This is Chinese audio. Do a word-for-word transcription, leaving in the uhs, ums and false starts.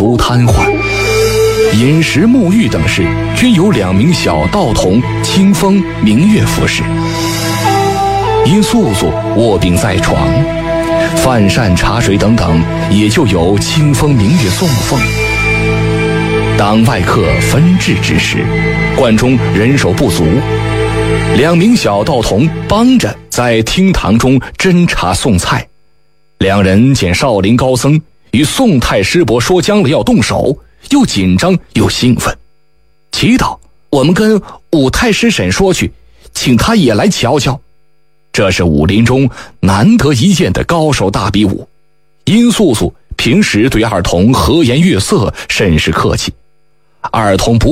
无瘫痪。饮食沐浴等事均由两名小道童清风明月服侍。因素素卧病在床，饭膳茶水等等也就由清风明月送奉。当外客分至之时，观中人手不足，两名小道童帮着在厅堂中斟茶送菜。两人见少林高僧与宋太师伯说僵了要动手，又紧张又兴奋，祈祷我们跟武太师婶说去，请他也来瞧瞧。这是武林中难得一见的高手大比武。殷素素平时对二童和颜悦色，甚是客气，二童不